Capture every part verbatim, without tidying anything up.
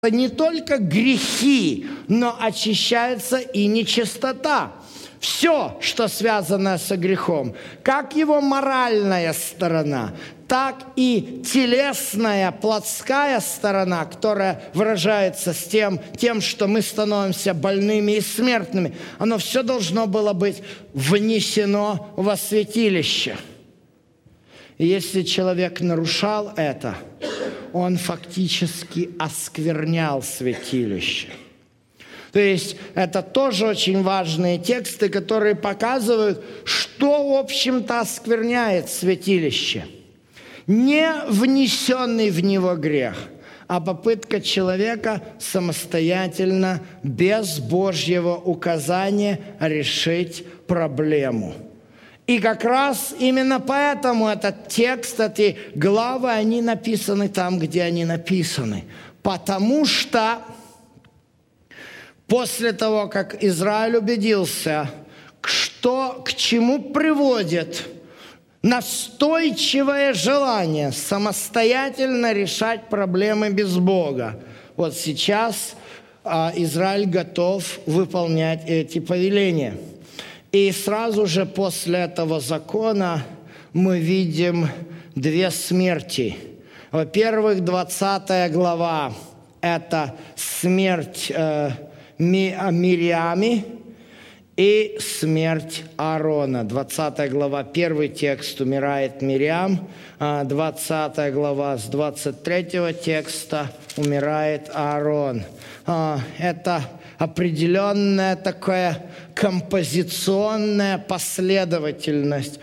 не только грехи, но очищается и нечистота. Все, что связано со грехом, как его моральная сторона, так и телесная, плотская сторона, которая выражается с тем, тем, что мы становимся больными и смертными, оно все должно было быть внесено во святилище. И если человек нарушал это, он фактически осквернял святилище. То есть это тоже очень важные тексты, которые показывают, что, в общем-то, оскверняет святилище. Не внесенный в него грех, а попытка человека самостоятельно, без Божьего указания, решить проблему. И как раз именно поэтому этот текст, эти главы, они написаны там, где они написаны. Потому что после того, как Израиль убедился, что, к чему приводит настойчивое желание самостоятельно решать проблемы без Бога, вот сейчас а, Израиль готов выполнять эти повеления. И сразу же после этого закона мы видим две смерти. Во-первых, двадцатая глава – это смерть э, Мириами и смерть Аарона. двадцатая глава, первый текст, умирает Мириам, двадцатая глава с двадцать третьего текста умирает Аарон. Это определенная такая композиционная последовательность,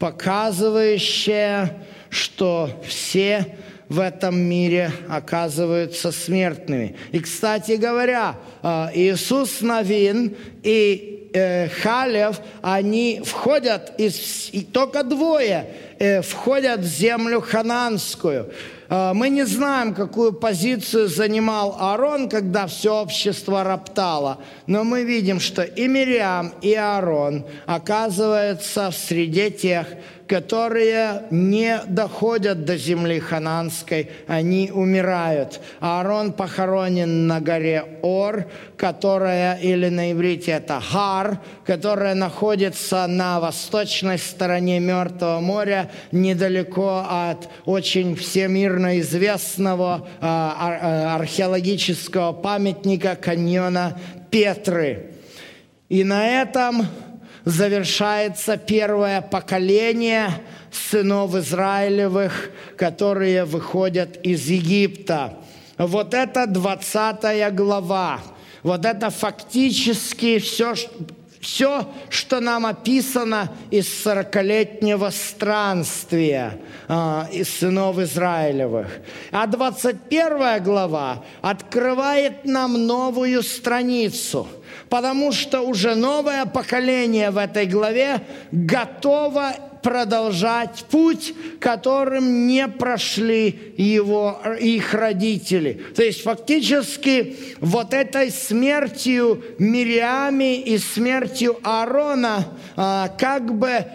показывающая, что все в этом мире оказываются смертными. И, кстати говоря, Иисус Навин и Халев, они входят, из, и только двое входят в землю ханаанскую. Мы не знаем, какую позицию занимал Аарон, когда все общество роптало, но мы видим, что и Мириам, и Аарон оказываются в среде тех, которые не доходят до земли ханаанской, они умирают. Аарон похоронен на горе Ор, которая, или на иврите это Хар, которая находится на восточной стороне Мертвого моря, недалеко от очень всемирно известного а, археологического памятника каньона Петры. И на этом завершается первое поколение сынов Израилевых, которые выходят из Египта. Вот это двадцатая глава. Вот это фактически все, все, что нам описано из сорокалетнего странствия э, из сынов Израилевых. А двадцать первая глава открывает нам новую страницу, потому что уже новое поколение в этой главе готово продолжать путь, которым не прошли его, их родители. То есть фактически вот этой смертью Мириами и смертью Аарона а, как бы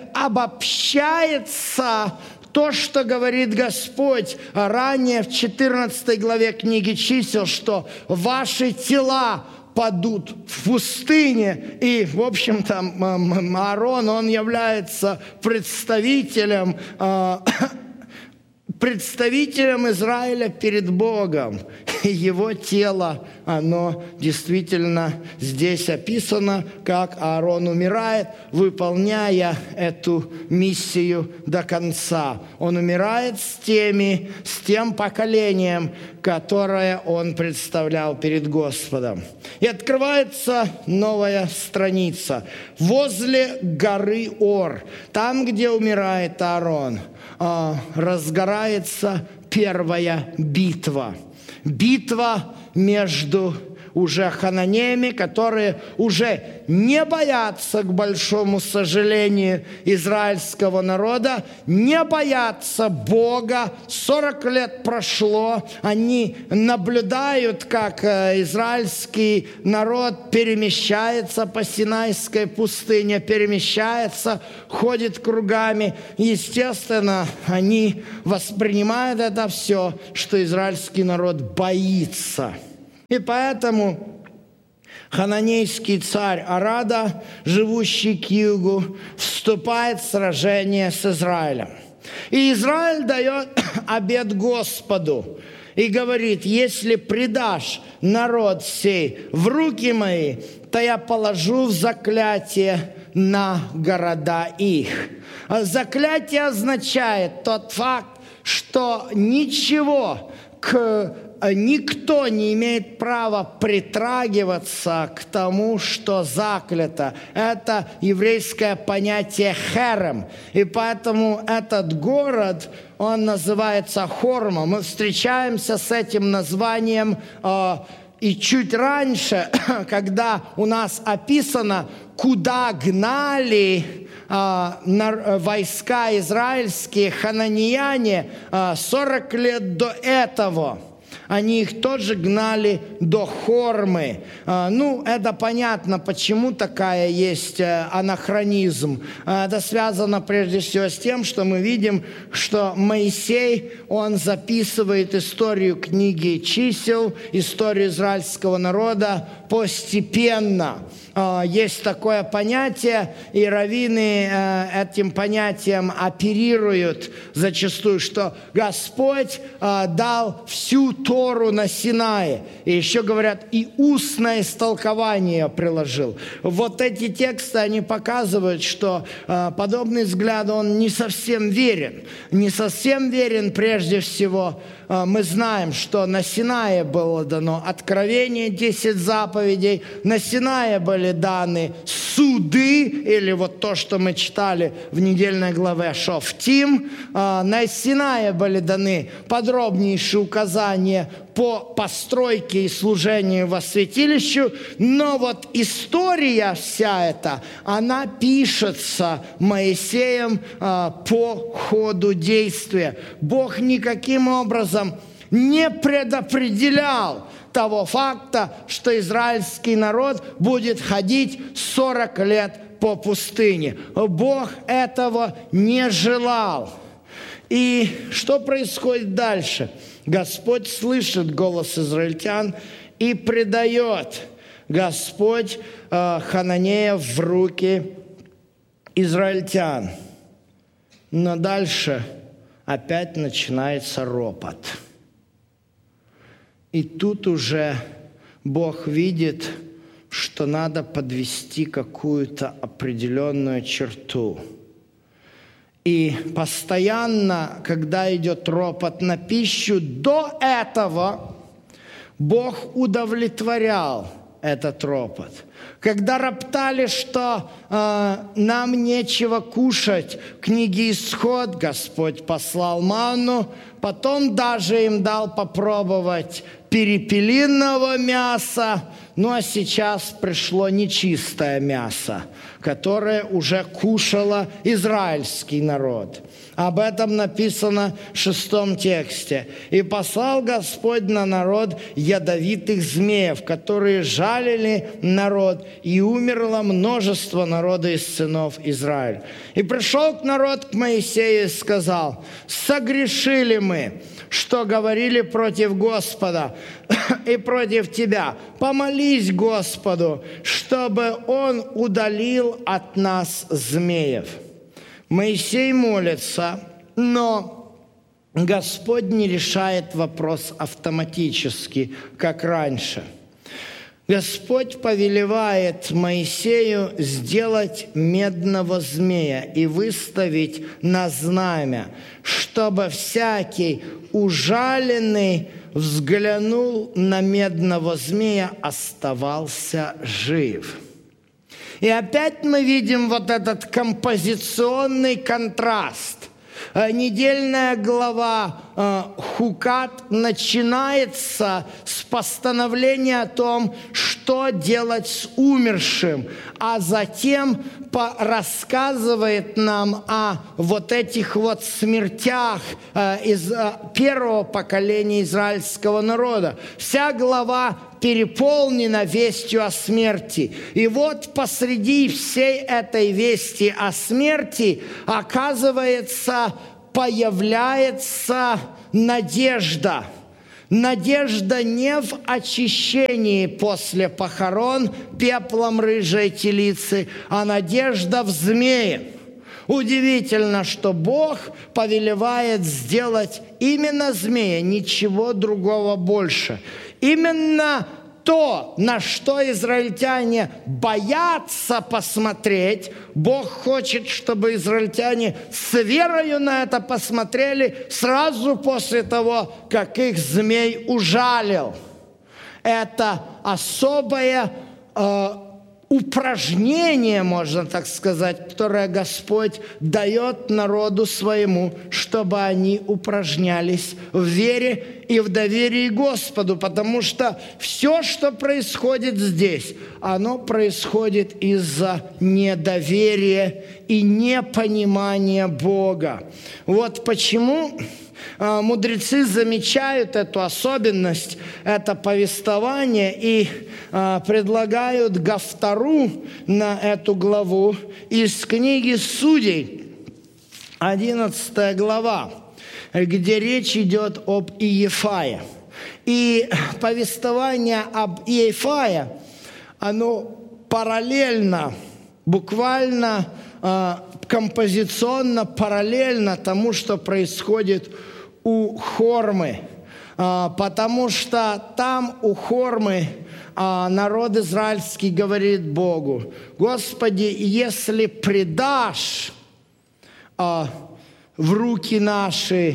обобщается то, что говорит Господь ранее в четырнадцатой главе книги Чисел, что ваши тела падут в пустыне. И, в общем-то, Аарон, он является представителем, представителем Израиля перед Богом. И его тело, оно действительно здесь описано, как Аарон умирает, выполняя эту миссию до конца. Он умирает с теми, с тем поколением, которое он представлял перед Господом. И открывается новая страница. Возле горы Ор, там, где умирает Аарон, разгорается первая битва. Битва между уже хананеями, которые уже не боятся, к большому сожалению, израильского народа, не боятся Бога. сорок лет прошло, они наблюдают, как израильский народ перемещается по Синайской пустыне, перемещается, ходит кругами. Естественно, они воспринимают это все, что израильский народ боится. И поэтому хананейский царь Арада, живущий к югу, вступает в сражение с Израилем. И Израиль дает обет Господу и говорит: если предашь народ сей в руки мои, то я положу в заклятие на города их. Заклятие означает тот факт, что ничего к никто не имеет права притрагиваться к тому, что заклято. Это еврейское понятие херем. И поэтому этот город, он называется Хорма. Мы встречаемся с этим названием э, и чуть раньше, когда у нас описано, куда гнали э, войска израильские, хананеяне, э, сорок лет до этого. Они их тоже гнали до Хормы. Ну, это понятно, почему такая есть анахронизм. Это связано прежде всего с тем, что мы видим, что Моисей, он записывает историю книги чисел, историю израильского народа постепенно. Есть такое понятие, и раввины этим понятием оперируют зачастую, что Господь дал всю Тору на Синае. И еще говорят, и устное истолкование приложил. Вот эти тексты, они показывают, что подобный взгляд, он не совсем верен. Не совсем верен прежде всего. Мы знаем, что на Синае было дано откровение, десять заповедей. На Синае были даны суды, или вот то, что мы читали в недельной главе Шофтим. На Синае были даны подробнейшие указания по постройке и служению во святилищу. Но вот история вся эта, она пишется Моисеем по ходу действия. Бог никаким образом не предопределял того факта, что израильский народ будет ходить сорок лет по пустыне. Бог этого не желал. И что происходит дальше? Господь слышит голос израильтян и предает Господь э, хананеев в руки израильтян. Но дальше опять начинается ропот. И тут уже Бог видит, что надо подвести какую-то определенную черту. И постоянно, когда идет ропот на пищу, до этого Бог удовлетворял этот ропот. Когда роптали, что э, нам нечего кушать, в книге Исход Господь послал манну, потом даже им дал попробовать перепелиного мяса, ну а сейчас пришло нечистое мясо, которое уже кушало израильский народ. Об этом написано в шестом тексте. «И послал Господь на народ ядовитых змеев, которые жалили народ, и умерло множество народа из сынов Израиля. И пришел народ к Моисею и сказал: согрешили мы, что говорили против Господа и против тебя. Помолись Господу, чтобы Он удалил от нас змеев». Моисей молится, но Господь не решает вопрос автоматически, как раньше. Господь повелевает Моисею сделать медного змея и выставить на знамя, чтобы всякий ужаленный взглянул на медного змея, оставался жив. И опять мы видим вот этот композиционный контраст. Недельная глава э, Хукат начинается с постановления о том, что делать с умершим, а затем по- рассказывает нам о вот этих вот смертях э, из э, первого поколения израильского народа. Вся глава переполнена вестью о смерти. И вот посреди всей этой вести о смерти, оказывается, появляется надежда. Надежда не в очищении после похорон пеплом рыжей телицы, а надежда в змее. Удивительно, что Бог повелевает сделать именно змея, ничего другого больше. Именно то, на что израильтяне боятся посмотреть, Бог хочет, чтобы израильтяне с верою на это посмотрели сразу после того, как их змей ужалил. Это особое э, упражнение, можно так сказать, которое Господь дает народу своему, чтобы они упражнялись в вере и в доверии Господу, потому что все, что происходит здесь, оно происходит из-за недоверия и непонимания Бога. Вот почему мудрецы замечают эту особенность, это повествование, и а, предлагают Гафтару на эту главу из книги Судей, одиннадцатая глава, где речь идет об Иефае. И повествование об Иефае, оно параллельно, буквально а, композиционно параллельно тому, что происходит у Хормы, потому что там у Хормы народ израильский говорит Богу: «Господи, если предашь в руки наши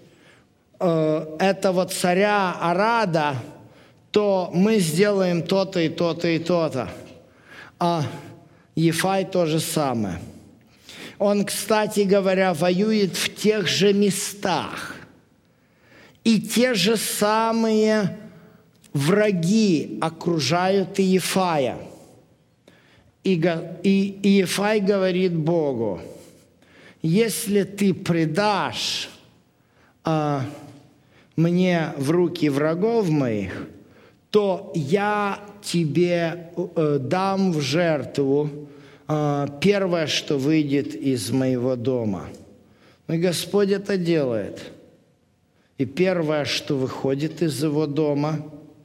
этого царя Арада, то мы сделаем то-то и то-то и то-то». А Иефай то же самое. Он, кстати говоря, воюет в тех же местах. И те же самые враги окружают Иефая. И, и Иефай говорит Богу: если ты предашь а, мне в руки врагов моих, то я тебе а, дам в жертву а, первое, что выйдет из моего дома. И Господь это делает. И первое, что выходит из его дома,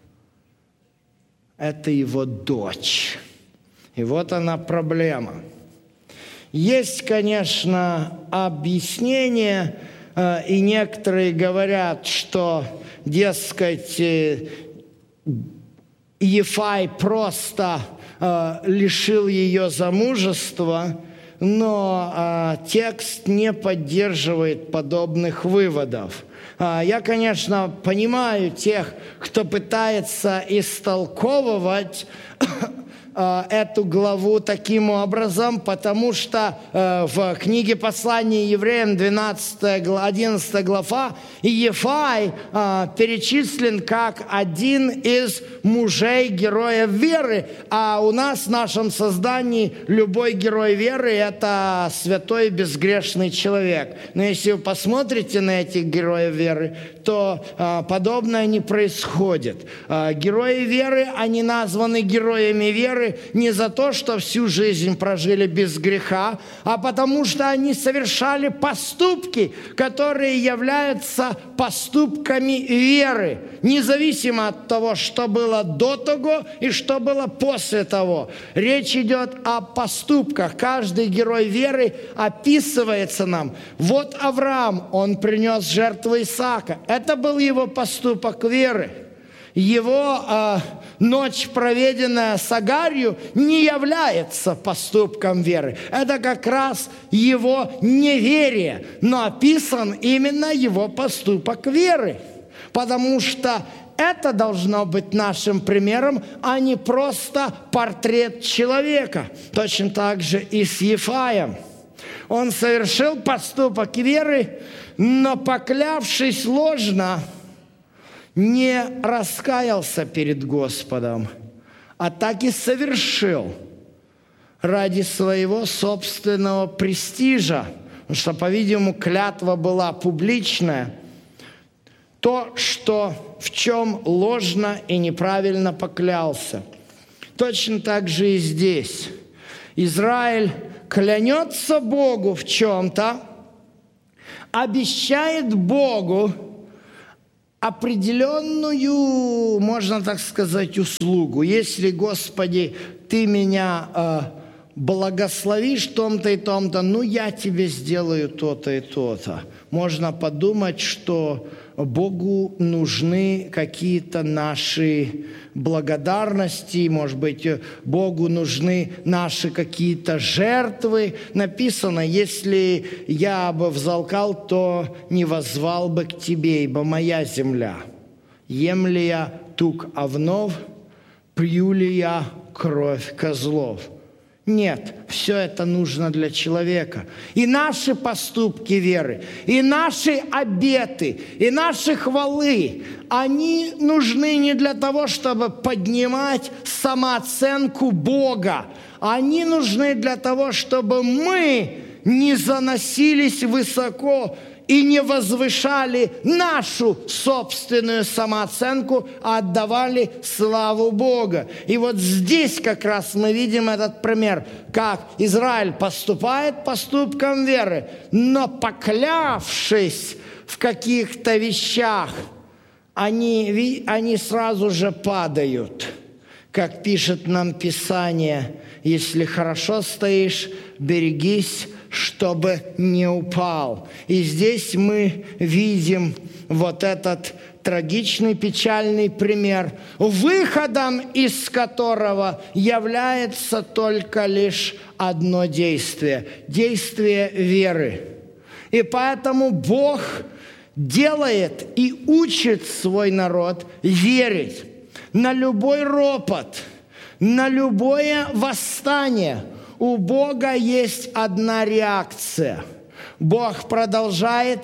это его дочь. И вот она проблема. Есть, конечно, объяснение, и некоторые говорят, что, дескать, Иефай просто лишил ее замужества, но текст не поддерживает подобных выводов. Я, конечно, понимаю тех, кто пытается истолковывать эту главу таким образом, потому что в книге послания евреям двенадцатая, одиннадцатая глава Иефай перечислен как один из мужей героев веры, а у нас в нашем создании любой герой веры – это святой безгрешный человек. Но если вы посмотрите на этих героев веры, то подобное не происходит. Герои веры, они названы героями веры не за то, что всю жизнь прожили без греха, а потому что они совершали поступки, которые являются поступками веры, независимо от того, что было до того и что было после того. Речь идет о поступках. Каждый герой веры описывается нам. Вот Авраам, он принес жертву Исаака. Это был его поступок веры. Его э, ночь, проведенная с Агарью, не является поступком веры. Это как раз его неверие, но описан именно его поступок веры. Потому что это должно быть нашим примером, а не просто портрет человека. Точно так же и с Иефаем. Он совершил поступок веры, но, поклявшись ложно, не раскаялся перед Господом, а так и совершил ради своего собственного престижа, потому что, по-видимому, клятва была публичная, то, что в чем ложно и неправильно поклялся. Точно так же и здесь. Израиль клянется Богу в чем-то, обещает Богу определенную, можно так сказать, услугу. Если, Господи, Ты меня э, благословишь том-то и том-то, ну, я Тебе сделаю то-то и то-то. Можно подумать, что Богу нужны какие-то наши благодарности, может быть, Богу нужны наши какие-то жертвы. Написано, если я бы взалкал, то не воззвал бы к Тебе, ибо моя земля. Ем ли я тук овнов, пью ли я кровь козлов? Нет, все это нужно для человека. И наши поступки веры, и наши обеты, и наши хвалы, они нужны не для того, чтобы поднимать самооценку Бога. Они нужны для того, чтобы мы не заносились высоко и не возвышали нашу собственную самооценку, а отдавали славу Бога. И вот здесь как раз мы видим этот пример, как Израиль поступает поступком веры, но поклявшись в каких-то вещах, они, они сразу же падают. Как пишет нам Писание, если хорошо стоишь, берегись, чтобы не упал. И здесь мы видим вот этот трагичный, печальный пример, выходом из которого является только лишь одно действие – действие веры. И поэтому Бог делает и учит свой народ верить на любой ропот, на любое восстание. У Бога есть одна реакция. Бог продолжает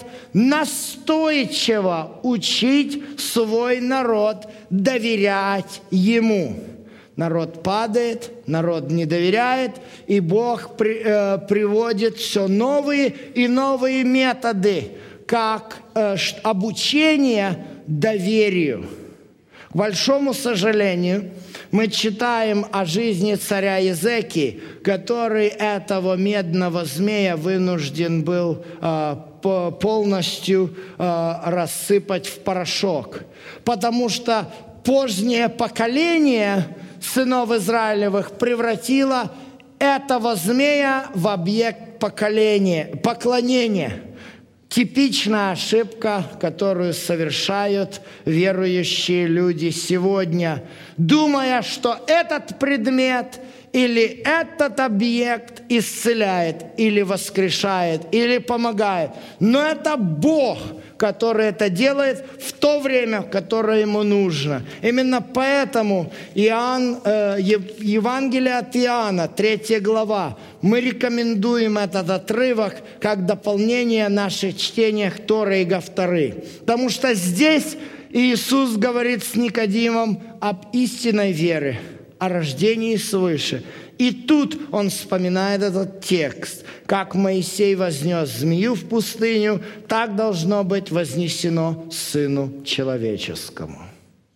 настойчиво учить свой народ доверять Ему. Народ падает, народ не доверяет, и Бог при, э, приводит все новые и новые методы, как э, обучение доверию. К большому сожалению, мы читаем о жизни царя Езекии, который этого медного змея вынужден был э, по, полностью э, рассыпать в порошок. Потому что позднее поколение сынов Израилевых превратило этого змея в объект поколения, поклонения. Типичная ошибка, которую совершают верующие люди сегодня, думая, что этот предмет или этот объект исцеляет, или воскрешает, или помогает. Но это Бог, который это делает в то время, которое ему нужно. Именно поэтому Иоанн, э, Евангелие от Иоанна, третья глава, мы рекомендуем этот отрывок как дополнение наших чтениях Торы и Гафтары. Потому что здесь Иисус говорит с Никодимом об истинной вере, о рождении свыше. И тут он вспоминает этот текст. Как Моисей вознес змею в пустыню, так должно быть вознесено Сыну Человеческому.